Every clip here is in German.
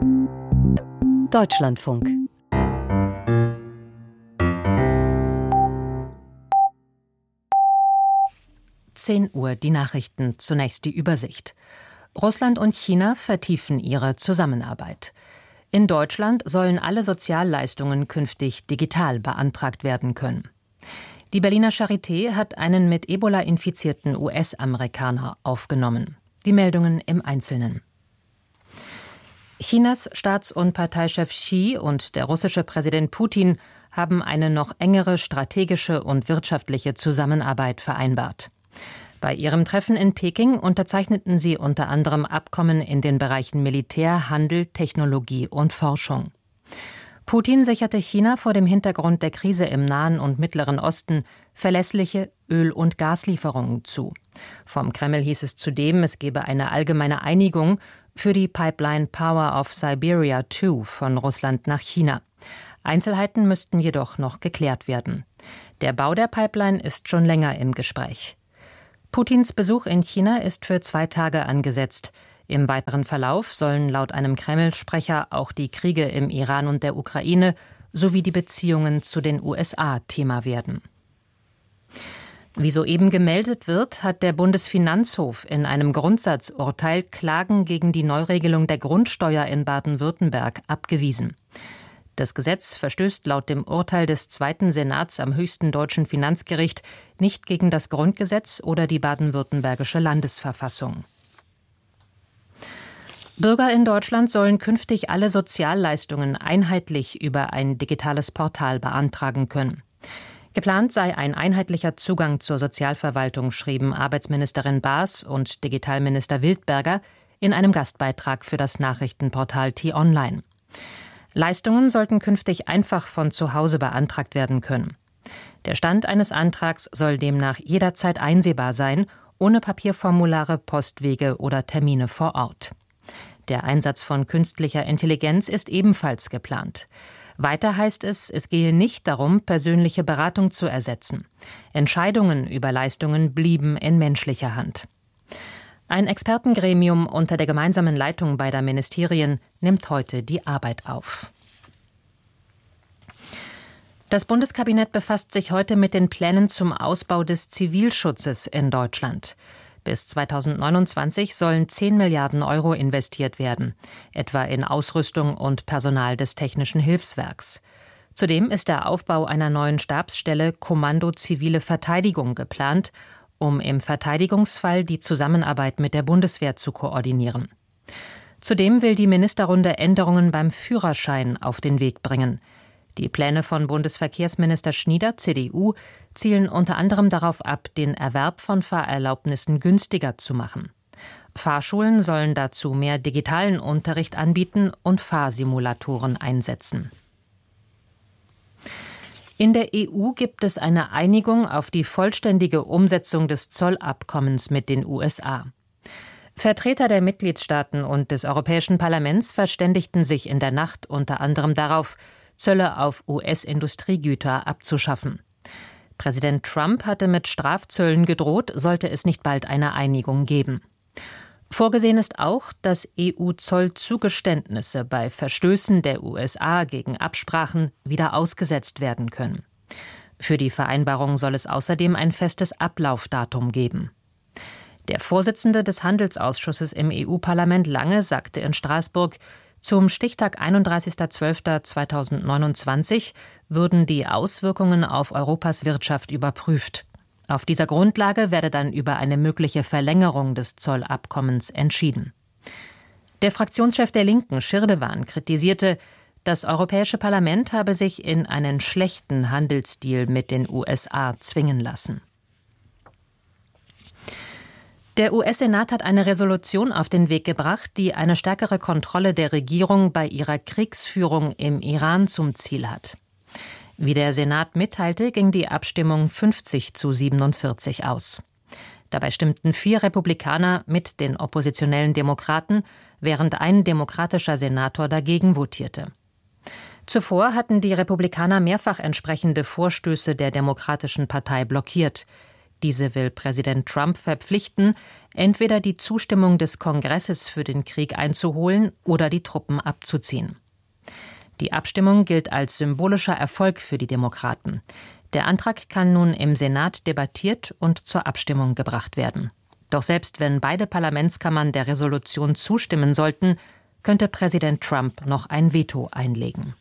Deutschlandfunk. Uhr, die Nachrichten, zunächst die Übersicht. Russland und China vertiefen ihre Zusammenarbeit. In Deutschland sollen alle Sozialleistungen künftig digital beantragt werden können. Die Berliner Charité hat einen mit Ebola infizierten US-Amerikaner aufgenommen. Die Meldungen im Einzelnen. Chinas Staats- und Parteichef Xi und der russische Präsident Putin haben eine noch engere strategische und wirtschaftliche Zusammenarbeit vereinbart. Bei ihrem Treffen in Peking unterzeichneten sie unter anderem Abkommen in den Bereichen Militär, Handel, Technologie und Forschung. Putin sicherte China vor dem Hintergrund der Krise im Nahen und Mittleren Osten verlässliche Öl- und Gaslieferungen zu. Vom Kreml hieß es zudem, es gebe eine allgemeine Einigung für die Pipeline Power of Siberia 2 von Russland nach China. Einzelheiten müssten jedoch noch geklärt werden. Der Bau der Pipeline ist schon länger im Gespräch. Putins Besuch in China ist für 2 Tage angesetzt. Im weiteren Verlauf sollen laut einem Kreml-Sprecher auch die Kriege im Iran und der Ukraine sowie die Beziehungen zu den USA Thema werden. Wie soeben gemeldet wird, hat der Bundesfinanzhof in einem Grundsatzurteil Klagen gegen die Neuregelung der Grundsteuer in Baden-Württemberg abgewiesen. Das Gesetz verstößt laut dem Urteil des Zweiten Senats am höchsten deutschen Finanzgericht nicht gegen das Grundgesetz oder die baden-württembergische Landesverfassung. Bürger in Deutschland sollen künftig alle Sozialleistungen einheitlich über ein digitales Portal beantragen können. Geplant sei ein einheitlicher Zugang zur Sozialverwaltung, schrieben Arbeitsministerin Baas und Digitalminister Wildberger in einem Gastbeitrag für das Nachrichtenportal T-Online. Leistungen sollten künftig einfach von zu Hause beantragt werden können. Der Stand eines Antrags soll demnach jederzeit einsehbar sein, ohne Papierformulare, Postwege oder Termine vor Ort. Der Einsatz von künstlicher Intelligenz ist ebenfalls geplant. Weiter heißt es, es gehe nicht darum, persönliche Beratung zu ersetzen. Entscheidungen über Leistungen blieben in menschlicher Hand. Ein Expertengremium unter der gemeinsamen Leitung beider Ministerien nimmt heute die Arbeit auf. Das Bundeskabinett befasst sich heute mit den Plänen zum Ausbau des Zivilschutzes in Deutschland. Bis 2029 sollen 10 Milliarden Euro investiert werden, etwa in Ausrüstung und Personal des Technischen Hilfswerks. Zudem ist der Aufbau einer neuen Stabsstelle Kommando Zivile Verteidigung geplant, um im Verteidigungsfall die Zusammenarbeit mit der Bundeswehr zu koordinieren. Zudem will die Ministerrunde Änderungen beim Führerschein auf den Weg bringen. Die Pläne von Bundesverkehrsminister Schnieder, CDU, zielen unter anderem darauf ab, den Erwerb von Fahrerlaubnissen günstiger zu machen. Fahrschulen sollen dazu mehr digitalen Unterricht anbieten und Fahrsimulatoren einsetzen. In der EU gibt es eine Einigung auf die vollständige Umsetzung des Zollabkommens mit den USA. Vertreter der Mitgliedstaaten und des Europäischen Parlaments verständigten sich in der Nacht unter anderem darauf, Zölle auf US-Industriegüter abzuschaffen. Präsident Trump hatte mit Strafzöllen gedroht, sollte es nicht bald eine Einigung geben. Vorgesehen ist auch, dass EU-Zollzugeständnisse bei Verstößen der USA gegen Absprachen wieder ausgesetzt werden können. Für die Vereinbarung soll es außerdem ein festes Ablaufdatum geben. Der Vorsitzende des Handelsausschusses im EU-Parlament Lange sagte in Straßburg, zum Stichtag 31.12.2029 würden die Auswirkungen auf Europas Wirtschaft überprüft. Auf dieser Grundlage werde dann über eine mögliche Verlängerung des Zollabkommens entschieden. Der Fraktionschef der Linken, Schirdewan, kritisierte, das Europäische Parlament habe sich in einen schlechten Handelsdeal mit den USA zwingen lassen. Der US-Senat hat eine Resolution auf den Weg gebracht, die eine stärkere Kontrolle der Regierung bei ihrer Kriegsführung im Iran zum Ziel hat. Wie der Senat mitteilte, ging die Abstimmung 50:47 aus. Dabei stimmten 4 Republikaner mit den oppositionellen Demokraten, während ein demokratischer Senator dagegen votierte. Zuvor hatten die Republikaner mehrfach entsprechende Vorstöße der Demokratischen Partei blockiert. Diese will Präsident Trump verpflichten, entweder die Zustimmung des Kongresses für den Krieg einzuholen oder die Truppen abzuziehen. Die Abstimmung gilt als symbolischer Erfolg für die Demokraten. Der Antrag kann nun im Senat debattiert und zur Abstimmung gebracht werden. Doch selbst wenn beide Parlamentskammern der Resolution zustimmen sollten, könnte Präsident Trump noch ein Veto einlegen.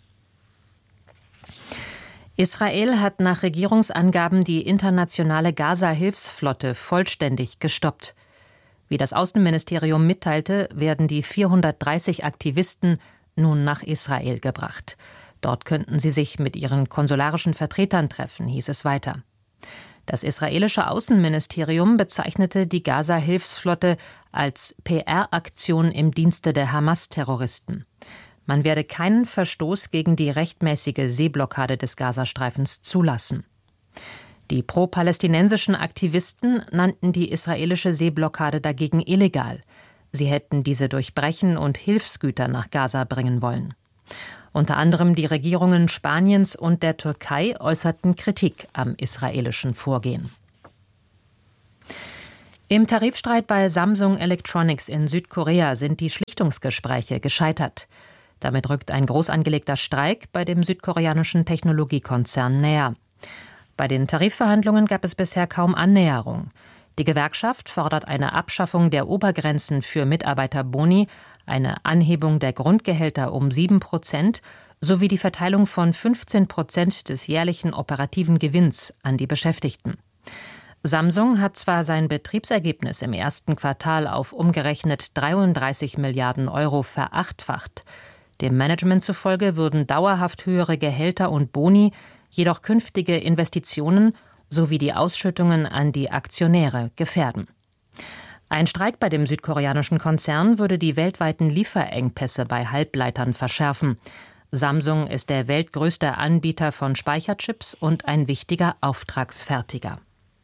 Israel hat nach Regierungsangaben die internationale Gaza-Hilfsflotte vollständig gestoppt. Wie das Außenministerium mitteilte, werden die 430 Aktivisten nun nach Israel gebracht. Dort könnten sie sich mit ihren konsularischen Vertretern treffen, hieß es weiter. Das israelische Außenministerium bezeichnete die Gaza-Hilfsflotte als PR-Aktion im Dienste der Hamas-Terroristen. Man werde keinen Verstoß gegen die rechtmäßige Seeblockade des Gazastreifens zulassen. Die pro-palästinensischen Aktivisten nannten die israelische Seeblockade dagegen illegal. Sie hätten diese durchbrechen und Hilfsgüter nach Gaza bringen wollen. Unter anderem die Regierungen Spaniens und der Türkei äußerten Kritik am israelischen Vorgehen. Im Tarifstreit bei Samsung Electronics in Südkorea sind die Schlichtungsgespräche gescheitert. Damit rückt ein groß angelegter Streik bei dem südkoreanischen Technologiekonzern näher. Bei den Tarifverhandlungen gab es bisher kaum Annäherung. Die Gewerkschaft fordert eine Abschaffung der Obergrenzen für Mitarbeiterboni, eine Anhebung der Grundgehälter um 7% sowie die Verteilung von 15% des jährlichen operativen Gewinns an die Beschäftigten. Samsung hat zwar sein Betriebsergebnis im ersten Quartal auf umgerechnet 33 Milliarden Euro verachtfacht. Dem Management zufolge würden dauerhaft höhere Gehälter und Boni jedoch künftige Investitionen sowie die Ausschüttungen an die Aktionäre gefährden. Ein Streik bei dem südkoreanischen Konzern würde die weltweiten Lieferengpässe bei Halbleitern verschärfen. Samsung ist der weltgrößte Anbieter von Speicherchips und ein wichtiger Auftragsfertiger.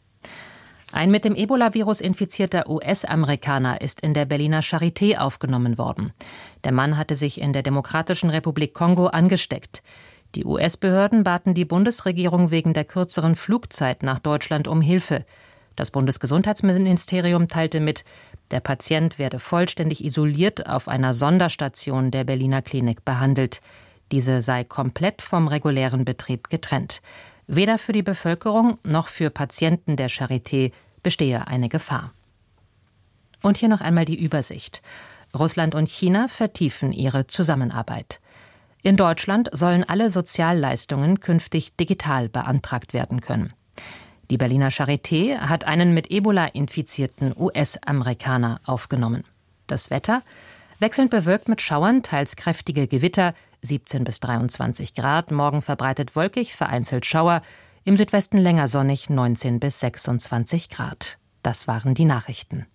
Ein mit dem Ebola-Virus infizierter US-Amerikaner ist in der Berliner Charité aufgenommen worden. Der Mann hatte sich in der Demokratischen Republik Kongo angesteckt. Die US-Behörden baten die Bundesregierung wegen der kürzeren Flugzeit nach Deutschland um Hilfe. Das Bundesgesundheitsministerium teilte mit, der Patient werde vollständig isoliert auf einer Sonderstation der Berliner Klinik behandelt. Diese sei komplett vom regulären Betrieb getrennt. Weder für die Bevölkerung noch für Patienten der Charité bestehe eine Gefahr. Und hier noch einmal die Übersicht. Russland und China vertiefen ihre Zusammenarbeit. In Deutschland sollen alle Sozialleistungen künftig digital beantragt werden können. Die Berliner Charité hat einen mit Ebola infizierten US-Amerikaner aufgenommen. Das Wetter? Wechselnd bewölkt mit Schauern, teils kräftige Gewitter, 17 bis 23 Grad, morgen verbreitet wolkig, vereinzelt Schauer, im Südwesten länger sonnig, 19 bis 26 Grad. Das waren die Nachrichten.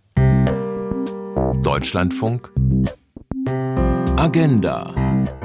Deutschlandfunk Agenda.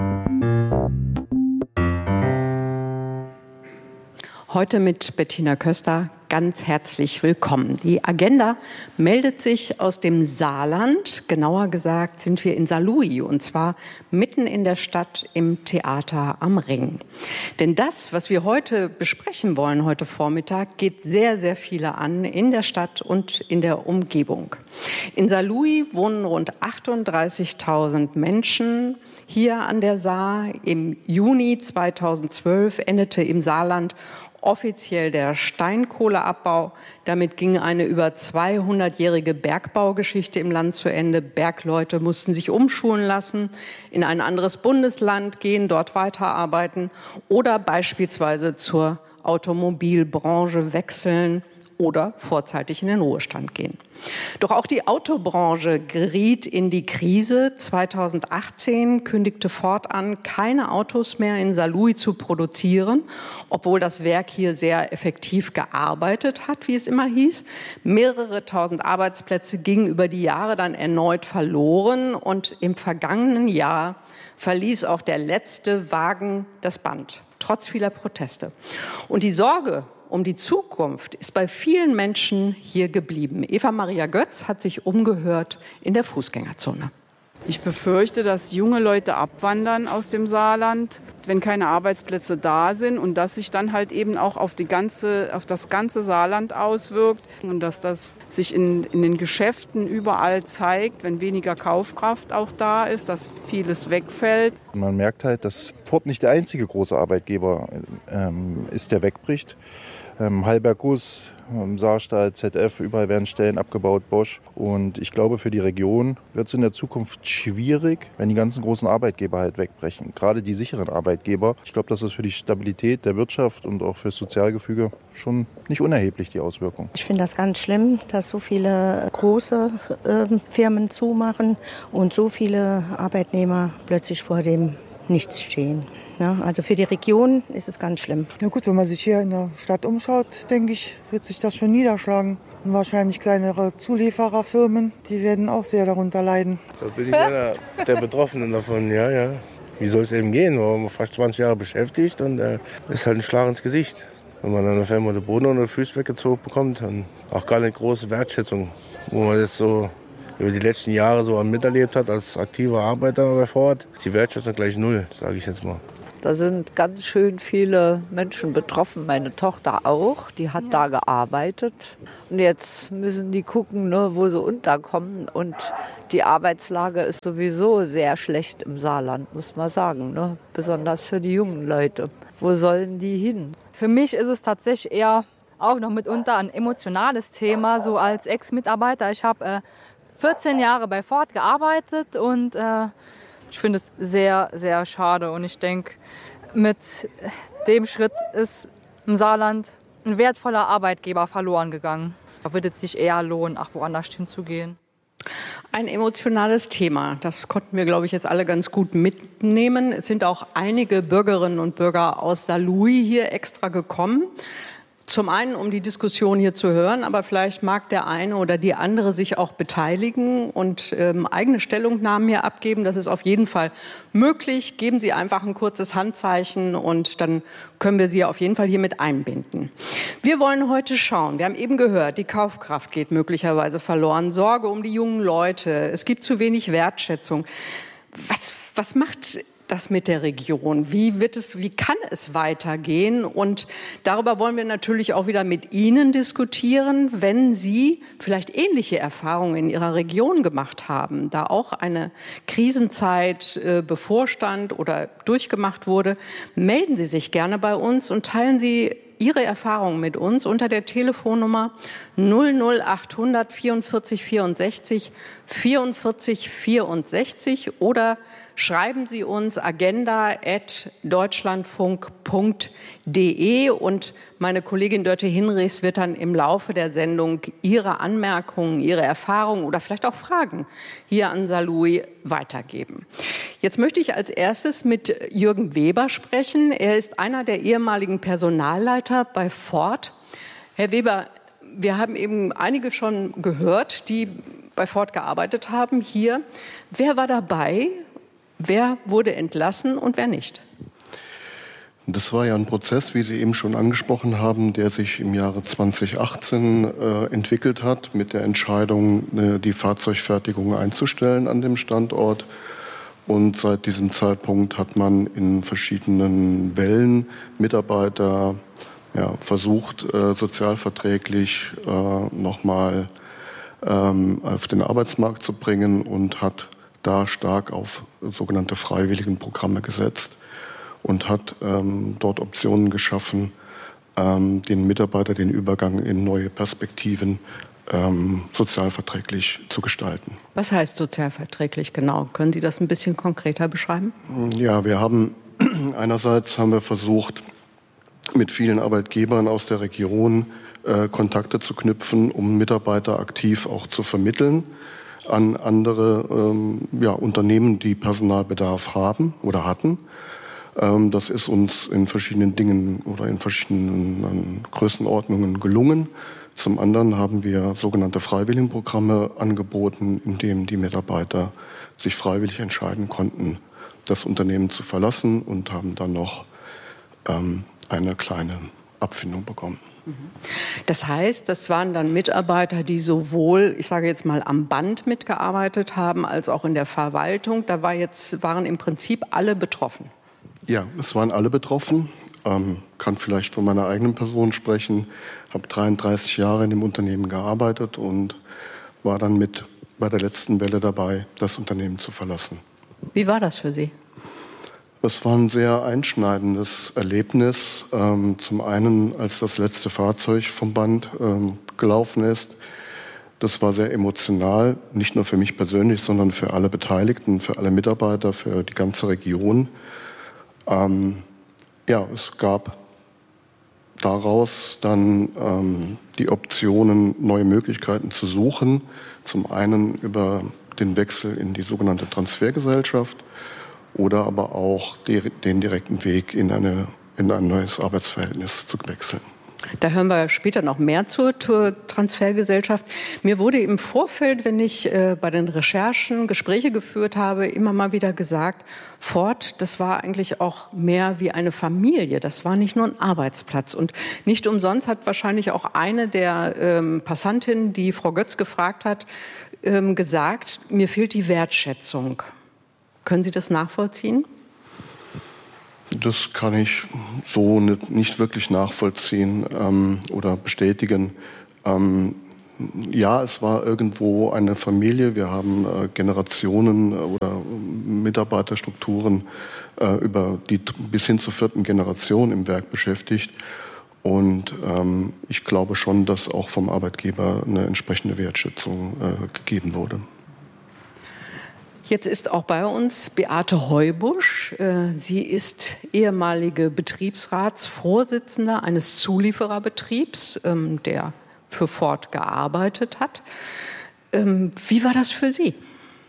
Heute mit Bettina Köster. Ganz herzlich willkommen. Die Agenda meldet sich aus dem Saarland. Genauer gesagt sind wir in Saarlouis und zwar mitten in der Stadt im Theater am Ring. Denn das, was wir heute besprechen wollen, heute Vormittag, geht sehr, sehr viele an in der Stadt und in der Umgebung. In Saarlouis wohnen rund 38.000 Menschen. Hier an der Saar im Juni 2012 endete im Saarland offiziell der Steinkohleabbau. Damit ging eine über 200-jährige Bergbaugeschichte im Land zu Ende. Bergleute mussten sich umschulen lassen, in ein anderes Bundesland gehen, dort weiterarbeiten oder beispielsweise zur Automobilbranche wechseln oder vorzeitig in den Ruhestand gehen. Doch auch die Autobranche geriet in die Krise. 2018 kündigte Ford an, keine Autos mehr in Saarlouis zu produzieren, obwohl das Werk hier sehr effektiv gearbeitet hat, wie es immer hieß. Mehrere tausend Arbeitsplätze gingen über die Jahre dann erneut verloren und im vergangenen Jahr verließ auch der letzte Wagen das Band, trotz vieler Proteste. Und die Sorge um die Zukunft ist bei vielen Menschen hier geblieben. Eva Maria Götz hat sich umgehört in der Fußgängerzone. Ich befürchte, dass junge Leute abwandern aus dem Saarland, wenn keine Arbeitsplätze da sind und dass sich dann halt eben auch auf das ganze Saarland auswirkt und dass das sich in den Geschäften überall zeigt, wenn weniger Kaufkraft auch da ist, dass vieles wegfällt. Man merkt halt, dass Ford nicht der einzige große Arbeitgeber ist, der wegbricht. Halberg Guss, Saarstahl, ZF, überall werden Stellen abgebaut, Bosch. Und ich glaube, für die Region wird es in der Zukunft schwierig, wenn die ganzen großen Arbeitgeber halt wegbrechen. Gerade die sicheren Arbeitgeber. Ich glaube, das ist für die Stabilität der Wirtschaft und auch fürs Sozialgefüge schon nicht unerheblich, die Auswirkung. Ich finde das ganz schlimm, dass so viele große Firmen zumachen und so viele Arbeitnehmer plötzlich vor dem Nichts stehen. Ja, also für die Region ist es ganz schlimm. Na gut, wenn man sich hier in der Stadt umschaut, denke ich, wird sich das schon niederschlagen. Und wahrscheinlich kleinere Zuliefererfirmen, die werden auch sehr darunter leiden. Da bin ich einer der Betroffenen davon, ja. Wie soll es eben gehen? Man war fast 20 Jahre beschäftigt und ist halt ein Schlag ins Gesicht. Wenn man dann auf einmal den Boden unter den Füßen weggezogen bekommt, und auch gar eine große Wertschätzung, wo man das so über die letzten Jahre so miterlebt hat als aktiver Arbeiter bei Ford, ist die Wertschätzung gleich null, sage ich jetzt mal. Da sind ganz schön viele Menschen betroffen. Meine Tochter auch, die hat da gearbeitet. Und jetzt müssen die gucken, ne, wo sie unterkommen. Und die Arbeitslage ist sowieso sehr schlecht im Saarland, muss man sagen. Ne? Besonders für die jungen Leute. Wo sollen die hin? Für mich ist es tatsächlich eher auch noch mitunter ein emotionales Thema, so als Ex-Mitarbeiter. Ich habe 14 Jahre bei Ford gearbeitet und ich finde es sehr, sehr schade. Und ich denke, mit dem Schritt ist im Saarland ein wertvoller Arbeitgeber verloren gegangen. Da würde es sich eher lohnen, auch woanders hinzugehen. Ein emotionales Thema. Das konnten wir, glaube ich, jetzt alle ganz gut mitnehmen. Es sind auch einige Bürgerinnen und Bürger aus Saarlouis hier extra gekommen. Zum einen, um die Diskussion hier zu hören, aber vielleicht mag der eine oder die andere sich auch beteiligen und eigene Stellungnahmen hier abgeben. Das ist auf jeden Fall möglich. Geben Sie einfach ein kurzes Handzeichen und dann können wir Sie auf jeden Fall hier mit einbinden. Wir wollen heute schauen. Wir haben eben gehört, die Kaufkraft geht möglicherweise verloren. Sorge um die jungen Leute. Es gibt zu wenig Wertschätzung. Was macht das mit der Region? Wie kann es weitergehen? Und darüber wollen wir natürlich auch wieder mit Ihnen diskutieren, wenn Sie vielleicht ähnliche Erfahrungen in Ihrer Region gemacht haben, da auch eine Krisenzeit bevorstand oder durchgemacht wurde. Melden Sie sich gerne bei uns und teilen Sie Ihre Erfahrungen mit uns unter der Telefonnummer 00800 44 64 44 64 oder schreiben Sie uns agenda@deutschlandfunk.de und meine Kollegin Dörte Hinrichs wird dann im Laufe der Sendung Ihre Anmerkungen, Ihre Erfahrungen oder vielleicht auch Fragen hier an Saarlouis weitergeben. Jetzt möchte ich als erstes mit Jürgen Weber sprechen. Er ist einer der ehemaligen Personalleiter bei Ford. Herr Weber, wir haben eben einige schon gehört, die bei Ford gearbeitet haben hier. Wer war dabei? Wer wurde entlassen und wer nicht? Das war ja ein Prozess, wie Sie eben schon angesprochen haben, der sich im Jahre 2018 entwickelt hat mit der Entscheidung, die Fahrzeugfertigung einzustellen an dem Standort. Und seit diesem Zeitpunkt hat man in verschiedenen Wellen Mitarbeiter versucht, sozialverträglich nochmal auf den Arbeitsmarkt zu bringen und hat da stark auf sogenannte Freiwilligenprogramme gesetzt und hat dort Optionen geschaffen, den Mitarbeiter den Übergang in neue Perspektiven sozialverträglich zu gestalten. Was heißt sozialverträglich genau? Können Sie das ein bisschen konkreter beschreiben? Ja, einerseits haben wir versucht, mit vielen Arbeitgebern aus der Region Kontakte zu knüpfen, um Mitarbeiter aktiv auch zu vermitteln an andere Unternehmen, die Personalbedarf haben oder hatten. Das ist uns in verschiedenen Dingen oder in verschiedenen Größenordnungen gelungen. Zum anderen haben wir sogenannte Freiwilligenprogramme angeboten, in denen die Mitarbeiter sich freiwillig entscheiden konnten, das Unternehmen zu verlassen und haben dann noch eine kleine Abfindung bekommen. Das heißt, das waren dann Mitarbeiter, die sowohl, ich sage jetzt mal, am Band mitgearbeitet haben, als auch in der Verwaltung. Da waren im Prinzip alle betroffen. Ja, es waren alle betroffen. Kann vielleicht von meiner eigenen Person sprechen. Habe 33 Jahre in dem Unternehmen gearbeitet und war dann mit bei der letzten Welle dabei, das Unternehmen zu verlassen. Wie war das für Sie? Es war ein sehr einschneidendes Erlebnis. Zum einen, als das letzte Fahrzeug vom Band gelaufen ist. Das war sehr emotional, nicht nur für mich persönlich, sondern für alle Beteiligten, für alle Mitarbeiter, für die ganze Region. Es gab daraus dann die Optionen, neue Möglichkeiten zu suchen. Zum einen über den Wechsel in die sogenannte Transfergesellschaft oder aber auch den direkten Weg in ein neues Arbeitsverhältnis zu wechseln. Da hören wir später noch mehr zur Transfergesellschaft. Mir wurde im Vorfeld, wenn ich bei den Recherchen Gespräche geführt habe, immer mal wieder gesagt, Ford, das war eigentlich auch mehr wie eine Familie. Das war nicht nur ein Arbeitsplatz. Und nicht umsonst hat wahrscheinlich auch eine der Passantinnen, die Frau Götz gefragt hat, gesagt, mir fehlt die Wertschätzung. Können Sie das nachvollziehen? Das kann ich so nicht wirklich nachvollziehen oder bestätigen. Ja, es war irgendwo eine Familie. Wir haben Generationen oder Mitarbeiterstrukturen bis hin zur 4. Generation im Werk beschäftigt. Und ich glaube schon, dass auch vom Arbeitgeber eine entsprechende Wertschätzung gegeben wurde. Jetzt ist auch bei uns Beate Heubusch. Sie ist ehemalige Betriebsratsvorsitzende eines Zuliefererbetriebs, der für Ford gearbeitet hat. Wie war das für Sie?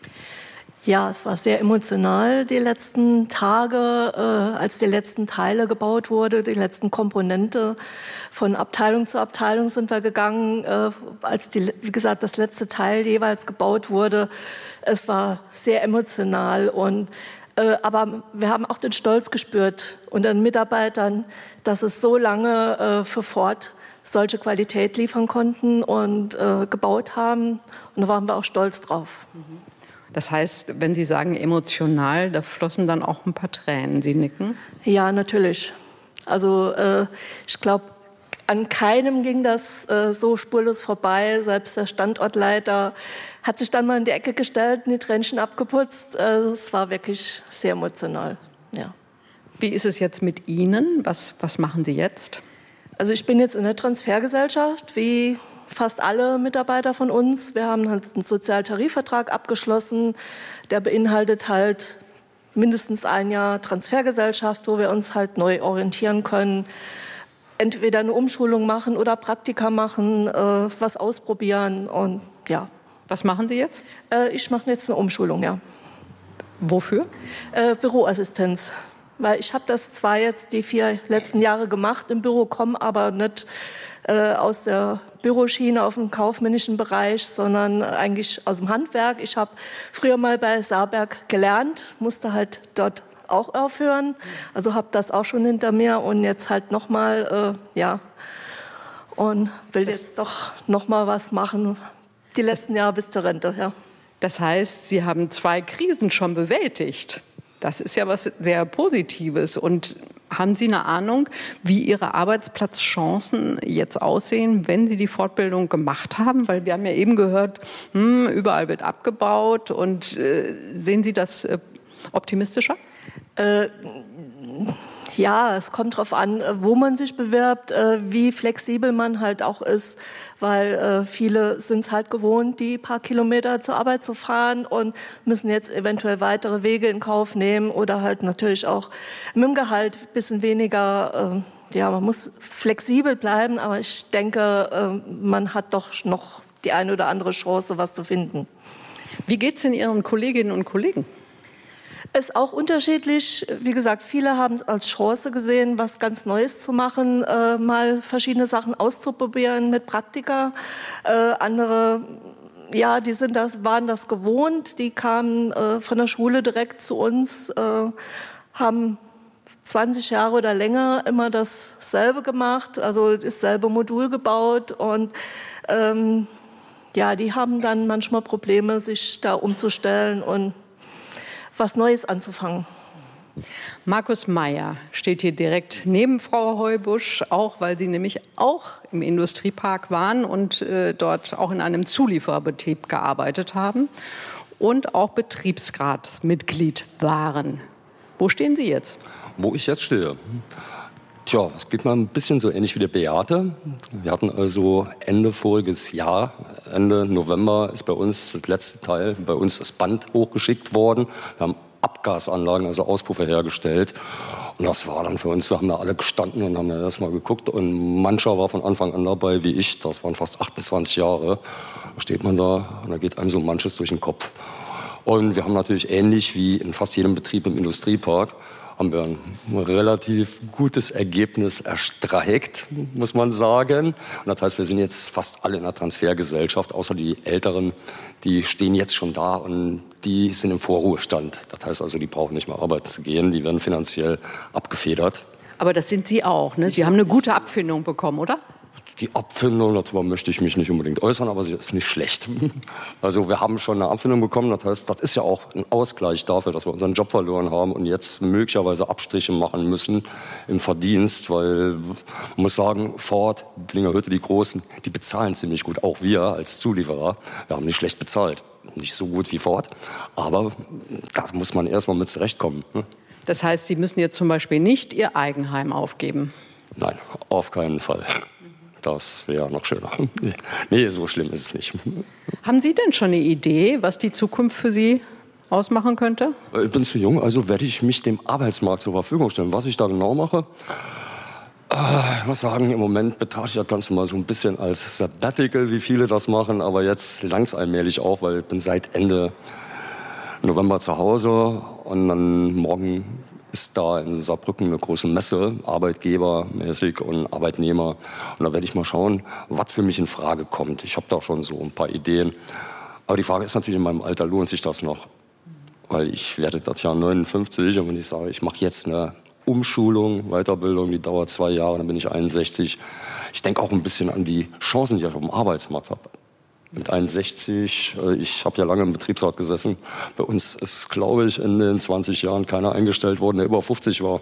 Ja, es war sehr emotional die letzten Tage, als die letzten Teile gebaut wurde, die letzten Komponente. Von Abteilung zu Abteilung sind wir gegangen, als wie gesagt, das letzte Teil jeweils gebaut wurde. Es war sehr emotional aber wir haben auch den Stolz gespürt unter den Mitarbeitern, dass es so lange für Ford solche Qualität liefern konnten und gebaut haben. Und da waren wir auch stolz drauf. Das heißt, wenn Sie sagen emotional, da flossen dann auch ein paar Tränen. Sie nicken? Ja, natürlich. Also ich glaube, an keinem ging das so spurlos vorbei. Selbst der Standortleiter hat sich dann mal in die Ecke gestellt und die Tränchen abgeputzt. Es war wirklich sehr emotional. Ja. Wie ist es jetzt mit Ihnen? Was machen Sie jetzt? Also ich bin jetzt in der Transfergesellschaft, wie fast alle Mitarbeiter von uns. Wir haben halt einen Sozialtarifvertrag abgeschlossen, der beinhaltet halt mindestens ein Jahr Transfergesellschaft, wo wir uns halt neu orientieren können. Entweder eine Umschulung machen oder Praktika machen, was ausprobieren und ja. Was machen Sie jetzt? Ich mache jetzt eine Umschulung, ja. Wofür? Büroassistenz. Weil ich habe das zwar jetzt die 4 letzten Jahre gemacht im Büro, komme aber nicht aus der Büroschiene auf dem kaufmännischen Bereich, sondern eigentlich aus dem Handwerk. Ich habe früher mal bei Saarberg gelernt, musste halt dort auch aufhören. Also habe das auch schon hinter mir und jetzt halt nochmal, und will jetzt doch nochmal was machen, die letzten Jahre bis zur Rente, ja. Das heißt, Sie haben 2 Krisen schon bewältigt. Das ist ja was sehr Positives. Und haben Sie eine Ahnung, wie Ihre Arbeitsplatzchancen jetzt aussehen, wenn Sie die Fortbildung gemacht haben? Weil wir haben ja eben gehört, überall wird abgebaut. Und sehen Sie das optimistischer? Ja, es kommt darauf an, wo man sich bewirbt, wie flexibel man halt auch ist, weil viele sind es halt gewohnt, die paar Kilometer zur Arbeit zu fahren und müssen jetzt eventuell weitere Wege in Kauf nehmen oder halt natürlich auch mit dem Gehalt ein bisschen weniger. Man muss flexibel bleiben, aber ich denke, man hat doch noch die eine oder andere Chance, was zu finden. Wie geht es denn Ihren Kolleginnen und Kollegen? Ist auch unterschiedlich. Wie gesagt, viele haben es als Chance gesehen, was ganz Neues zu machen, mal verschiedene Sachen auszuprobieren mit Praktika. Andere, ja, waren das gewohnt. Die kamen von der Schule direkt zu uns, haben 20 Jahre oder länger immer dasselbe gemacht, also dasselbe Modul gebaut und die haben dann manchmal Probleme, sich da umzustellen und was Neues anzufangen. Markus Meyer steht hier direkt neben Frau Heubusch, auch weil Sie nämlich auch im Industriepark waren und dort auch in einem Zuliefererbetrieb gearbeitet haben und auch Betriebsratsmitglied waren. Wo stehen Sie jetzt? Wo ich jetzt stehe? Tja, es geht mal ein bisschen so ähnlich wie der Beate. Wir hatten also Ende voriges Jahr, Ende November, ist bei uns das letzte Teil, bei uns das Band hochgeschickt worden. Wir haben Abgasanlagen, also Auspuffe hergestellt. Und das war dann für uns, wir haben da alle gestanden und haben da erstmal geguckt. Und mancher war von Anfang an dabei, wie ich. Das waren fast 28 Jahre. Da steht man da und da geht einem so manches durch den Kopf. Und wir haben natürlich ähnlich wie in fast jedem Betrieb im Industriepark, haben wir ein relativ gutes Ergebnis erstreikt, muss man sagen. Und das heißt, wir sind jetzt fast alle in der Transfergesellschaft, außer die Älteren, die stehen jetzt schon da und die sind im Vorruhestand. Das heißt also, die brauchen nicht mehr arbeiten zu gehen, die werden finanziell abgefedert. Aber das sind Sie auch, ne? Sie haben eine gute Abfindung bekommen, oder? Die Abfindung, darüber möchte ich mich nicht unbedingt äußern, aber sie ist nicht schlecht. Also wir haben schon eine Abfindung bekommen, das heißt, das ist ja auch ein Ausgleich dafür, dass wir unseren Job verloren haben und jetzt möglicherweise Abstriche machen müssen im Verdienst, weil man muss sagen, Ford, Klingerhütte, die Großen, die bezahlen ziemlich gut, auch wir als Zulieferer, wir haben nicht schlecht bezahlt. Nicht so gut wie Ford, aber da muss man erstmal mit zurechtkommen. Das heißt, Sie müssen jetzt zum Beispiel nicht Ihr Eigenheim aufgeben? Nein, auf keinen Fall. Das wäre noch schöner. Nee, so schlimm ist es nicht. Haben Sie denn schon eine Idee, was die Zukunft für Sie ausmachen könnte? Ich bin zu jung, also werde ich mich dem Arbeitsmarkt zur Verfügung stellen. Was ich da genau mache, ich muss sagen, im Moment betrachte ich das Ganze mal so ein bisschen als Sabbatical, wie viele das machen. Aber jetzt langt's allmählich auch, weil ich bin seit Ende November zu Hause und dann morgen ist da in Saarbrücken eine große Messe, arbeitgebermäßig und Arbeitnehmer. Und da werde ich mal schauen, was für mich in Frage kommt. Ich habe da schon so ein paar Ideen. Aber die Frage ist natürlich, in meinem Alter lohnt sich das noch? Weil ich werde das Jahr 59 und wenn ich sage, ich mache jetzt eine Umschulung, Weiterbildung, die dauert 2 Jahre, dann bin ich 61. Ich denke auch ein bisschen an die Chancen, die ich auf dem Arbeitsmarkt habe. Mit 61, ich habe ja lange im Betriebsrat gesessen. Bei uns ist, glaube ich, in den 20 Jahren keiner eingestellt worden, der über 50 war.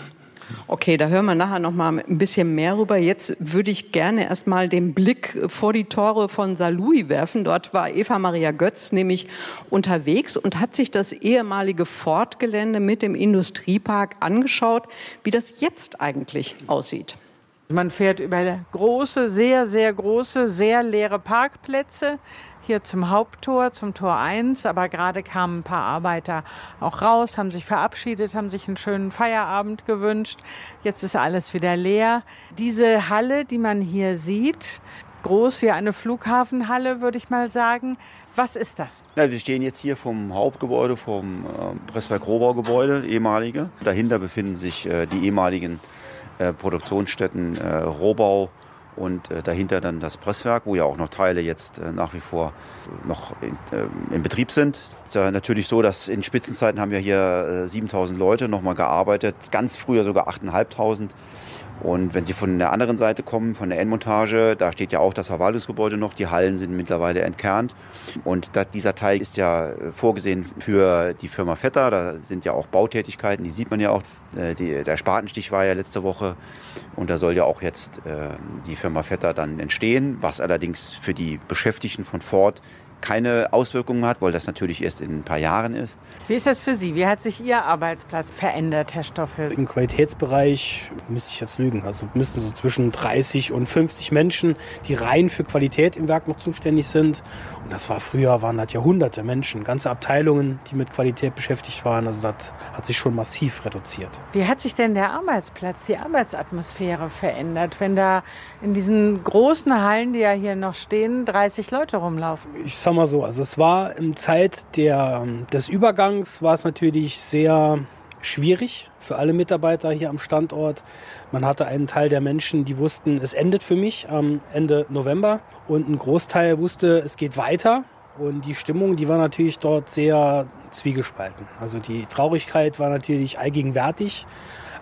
Okay, da hören wir nachher noch mal ein bisschen mehr rüber. Jetzt würde ich gerne erst mal den Blick vor die Tore von Saarlouis werfen. Dort war Eva Maria Götz nämlich unterwegs und hat sich das ehemalige Ford-Gelände mit dem Industriepark angeschaut, wie das jetzt eigentlich aussieht. Man fährt über große, sehr, sehr große, sehr leere Parkplätze hier zum Haupttor, zum Tor 1. Aber gerade kamen ein paar Arbeiter auch raus, haben sich verabschiedet, haben sich einen schönen Feierabend gewünscht. Jetzt ist alles wieder leer. Diese Halle, die man hier sieht, groß wie eine Flughafenhalle, würde ich mal sagen. Was ist das? Ja, wir stehen jetzt hier vom Hauptgebäude, vom Presswerk-Rohbaugebäude, ehemalige. Dahinter befinden sich die ehemaligen Produktionsstätten Rohbau und dahinter dann das Presswerk, wo ja auch noch Teile jetzt nach wie vor noch in Betrieb sind. Es ist ja natürlich so, dass in Spitzenzeiten haben ja hier 7.000 Leute noch mal gearbeitet, ganz früher sogar 8.500. Und wenn Sie von der anderen Seite kommen, von der Endmontage, da steht ja auch das Verwaltungsgebäude noch. Die Hallen sind mittlerweile entkernt. Und dieser Teil ist ja vorgesehen für die Firma Vetter. Da sind ja auch Bautätigkeiten, die sieht man ja auch. Der Spatenstich war ja letzte Woche. Und da soll ja auch jetzt die Firma Vetter dann entstehen, was allerdings für die Beschäftigten von Ford keine Auswirkungen hat, weil das natürlich erst in ein paar Jahren ist. Wie ist das für Sie? Wie hat sich Ihr Arbeitsplatz verändert, Herr Stoffel? Im Qualitätsbereich müsste ich jetzt lügen. Also müssten so zwischen 30 und 50 Menschen, die rein für Qualität im Werk noch zuständig sind. Und das war früher, waren das ja hunderte Menschen, ganze Abteilungen, die mit Qualität beschäftigt waren. Also das hat sich schon massiv reduziert. Wie hat sich denn der Arbeitsplatz, die Arbeitsatmosphäre verändert, wenn da in diesen großen Hallen, die ja hier noch stehen, 30 Leute rumlaufen? Ich sag mal so, also es war in Zeit des Übergangs war es natürlich sehr schwierig für alle Mitarbeiter hier am Standort. Man hatte einen Teil der Menschen, die wussten, es endet für mich am Ende November und ein Großteil wusste, es geht weiter. Und die Stimmung, die war natürlich dort sehr zwiegespalten. Also die Traurigkeit war natürlich allgegenwärtig,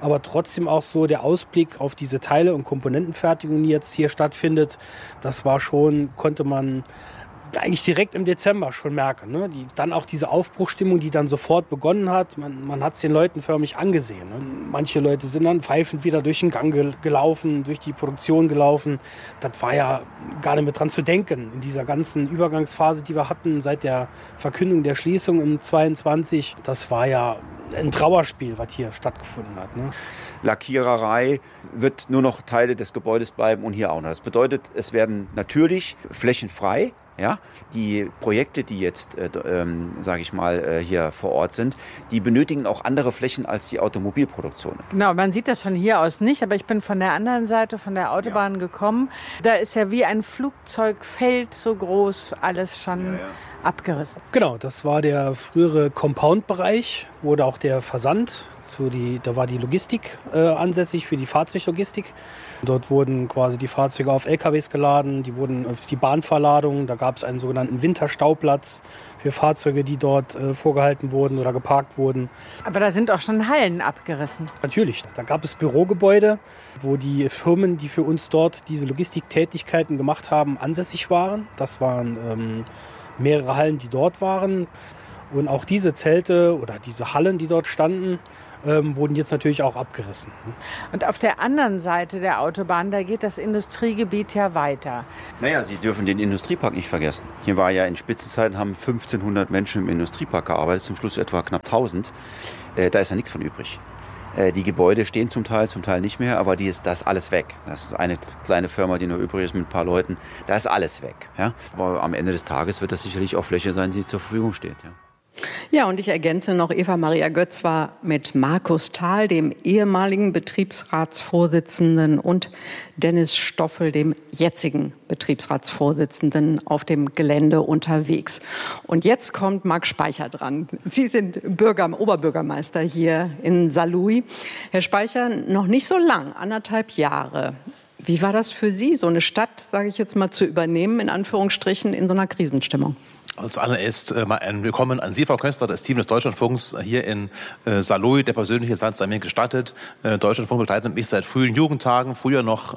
aber trotzdem auch so der Ausblick auf diese Teile- und Komponentenfertigung, die jetzt hier stattfindet, das war schon, konnte man eigentlich direkt im Dezember schon merken. Ne? Dann auch diese Aufbruchstimmung, die dann sofort begonnen hat. Man hat es den Leuten förmlich angesehen. Ne? Manche Leute sind dann pfeifend wieder durch den Gang gelaufen, durch die Produktion gelaufen. Das war ja gar nicht mehr dran zu denken. In dieser ganzen Übergangsphase, die wir hatten, seit der Verkündung der Schließung im 22, das war ja ein Trauerspiel, was hier stattgefunden hat. Ne? Lackiererei wird nur noch Teile des Gebäudes bleiben und hier auch noch. Das bedeutet, es werden natürlich flächenfrei. Ja, die Projekte, die jetzt, sage ich mal, hier vor Ort sind, die benötigen auch andere Flächen als die Automobilproduktion. Genau, man sieht das von hier aus nicht, aber ich bin von der anderen Seite, von der Autobahn gekommen. Da ist ja wie ein Flugzeugfeld so groß alles schon abgerissen. Genau, das war der frühere Compound-Bereich, wo da auch der Versand, da war die Logistik ansässig für die Fahrzeuglogistik. Dort wurden quasi die Fahrzeuge auf LKWs geladen, die wurden auf die Bahnverladung. Da gab es einen sogenannten Winterstauplatz für Fahrzeuge, die dort vorgehalten wurden oder geparkt wurden. Aber da sind auch schon Hallen abgerissen. Natürlich, da gab es Bürogebäude, wo die Firmen, die für uns dort diese Logistiktätigkeiten gemacht haben, ansässig waren. Das waren mehrere Hallen, die dort waren. Und auch diese Zelte oder diese Hallen, die dort standen, wurden jetzt natürlich auch abgerissen. Und auf der anderen Seite der Autobahn, da geht das Industriegebiet ja weiter. Naja, Sie dürfen den Industriepark nicht vergessen. Hier war ja in Spitzenzeiten, haben 1500 Menschen im Industriepark gearbeitet, zum Schluss etwa knapp 1000. Da ist ja nichts von übrig. Die Gebäude stehen zum Teil nicht mehr, aber da ist alles weg. Das ist eine kleine Firma, die nur übrig ist mit ein paar Leuten. Da ist alles weg. Ja? Aber am Ende des Tages wird das sicherlich auch Fläche sein, die zur Verfügung steht. Ja. Ja, und ich ergänze noch, Eva Maria Götz war mit Markus Thal, dem ehemaligen Betriebsratsvorsitzenden, und Dennis Stoffel, dem jetzigen Betriebsratsvorsitzenden, auf dem Gelände unterwegs. Und jetzt kommt Marc Speicher dran. Sie sind Oberbürgermeister hier in Saarlouis. Herr Speicher, noch nicht so lang, 1,5 Jahre. Wie war das für Sie, so eine Stadt, sage ich jetzt mal, zu übernehmen, in Anführungsstrichen, in so einer Krisenstimmung? Als allererst mal ein Willkommen an Sie, Frau Köster, das Team des Deutschlandfunks hier in Saarlouis. Der persönliche Satz sei mir gestattet. Deutschlandfunk begleitet mich seit frühen Jugendtagen, früher noch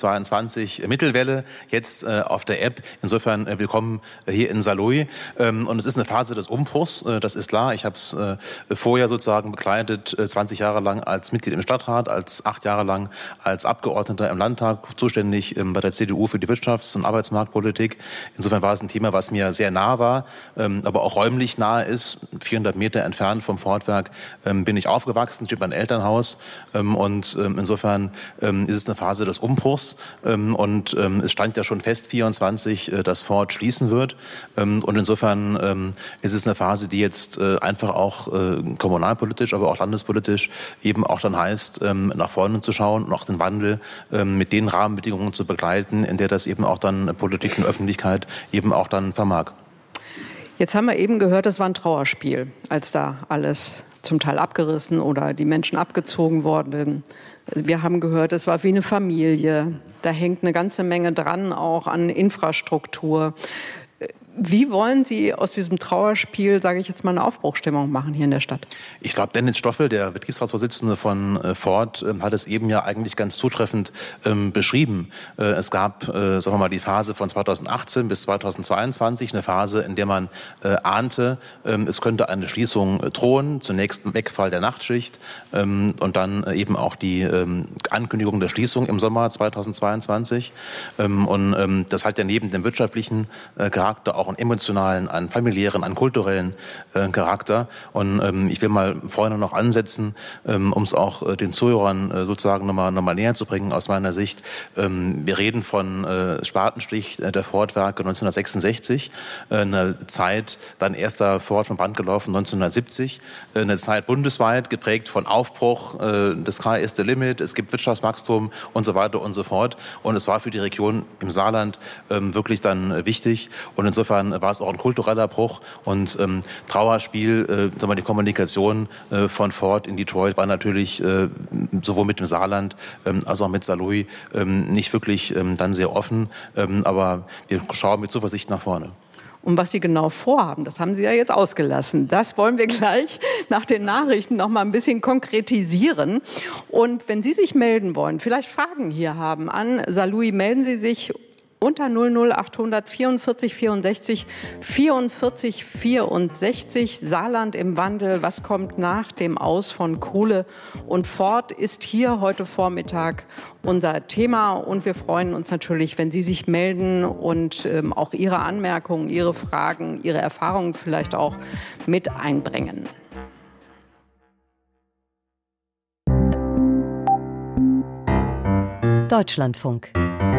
1422 Mittelwelle, jetzt auf der App. Insofern willkommen hier in Saarlouis. Und es ist eine Phase des Umbruchs, das ist klar. Ich habe es vorher sozusagen begleitet, 20 Jahre lang als Mitglied im Stadtrat, als 8 Jahre lang als Abgeordneter im Landtag, zuständig bei der CDU für die Wirtschafts- und Arbeitsmarktpolitik. Insofern war es ein Thema, was mir sehr nah war, aber auch räumlich nahe ist. 400 Meter entfernt vom Fortwerk bin ich aufgewachsen, steht mein Elternhaus, und insofern ist es eine Phase des Umbruchs, und es stand ja schon fest, 24, dass Ford schließen wird, und insofern ist es eine Phase, die jetzt einfach auch kommunalpolitisch, aber auch landespolitisch eben auch dann heißt, nach vorne zu schauen und auch den Wandel mit den Rahmenbedingungen zu begleiten, in der das eben auch dann Politik und Öffentlichkeit eben auch dann vermag. Jetzt haben wir eben gehört, es war ein Trauerspiel, als da alles zum Teil abgerissen oder die Menschen abgezogen wurden. Wir haben gehört, es war wie eine Familie. Da hängt eine ganze Menge dran, auch an Infrastruktur. Wie wollen Sie aus diesem Trauerspiel, sage ich jetzt mal, eine Aufbruchstimmung machen hier in der Stadt? Ich glaube, Dennis Stoffel, der Betriebsratsvorsitzende von Ford, hat es eben ja eigentlich ganz zutreffend beschrieben. Es gab, sagen wir mal, die Phase von 2018 bis 2022, eine Phase, in der man ahnte, es könnte eine Schließung drohen, zunächst ein Wegfall der Nachtschicht und dann eben auch die Ankündigung der Schließung im Sommer 2022. Und das hat ja neben dem wirtschaftlichen Charakter auch einen emotionalen, einen familiären, einen kulturellen Charakter. Und ich will mal vorne noch ansetzen, um es auch den Zuhörern sozusagen nochmal näher zu bringen aus meiner Sicht. Wir reden von Spatenstich der Ford-Werke 1966, eine Zeit, dann erster Ford vom Band gelaufen 1970, eine Zeit bundesweit geprägt von Aufbruch, das Sky is the limit, es gibt Wirtschaftswachstum und so weiter und so fort. Und es war für die Region im Saarland wirklich dann wichtig. Und insofern war es auch ein kultureller Bruch und Trauerspiel, sagen wir, die Kommunikation von Ford in Detroit war natürlich sowohl mit dem Saarland als auch mit Saarlouis nicht wirklich dann sehr offen, aber wir schauen mit Zuversicht nach vorne. Und was Sie genau vorhaben, das haben Sie ja jetzt ausgelassen. Das wollen wir gleich nach den Nachrichten noch mal ein bisschen konkretisieren. Und wenn Sie sich melden wollen, vielleicht Fragen hier haben an Saarlouis, melden Sie sich unter 00800 44 64 44 64. Saarland im Wandel. Was kommt nach dem Aus von Kohle und Ford, ist hier heute Vormittag unser Thema. Und wir freuen uns natürlich, wenn Sie sich melden und auch Ihre Anmerkungen, Ihre Fragen, Ihre Erfahrungen vielleicht auch mit einbringen. Deutschlandfunk.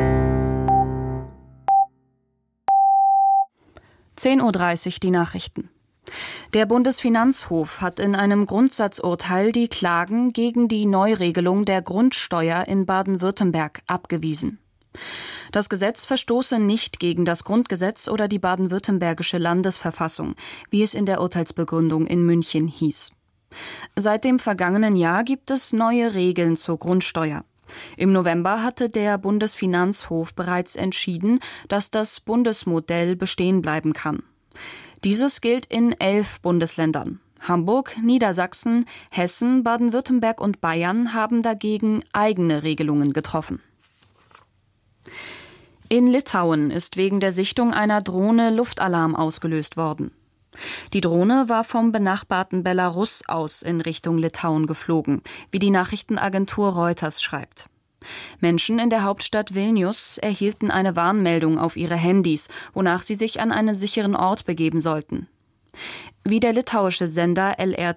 10:30 Uhr die Nachrichten. Der Bundesfinanzhof hat in einem Grundsatzurteil die Klagen gegen die Neuregelung der Grundsteuer in Baden-Württemberg abgewiesen. Das Gesetz verstoße nicht gegen das Grundgesetz oder die baden-württembergische Landesverfassung, wie es in der Urteilsbegründung in München hieß. Seit dem vergangenen Jahr gibt es neue Regeln zur Grundsteuer. Im November hatte der Bundesfinanzhof bereits entschieden, dass das Bundesmodell bestehen bleiben kann. Dieses gilt in 11 Bundesländern. Hamburg, Niedersachsen, Hessen, Baden-Württemberg und Bayern haben dagegen eigene Regelungen getroffen. In Litauen ist wegen der Sichtung einer Drohne Luftalarm ausgelöst worden. Die Drohne war vom benachbarten Belarus aus in Richtung Litauen geflogen, wie die Nachrichtenagentur Reuters schreibt. Menschen in der Hauptstadt Vilnius erhielten eine Warnmeldung auf ihre Handys, wonach sie sich an einen sicheren Ort begeben sollten. Wie der litauische Sender LR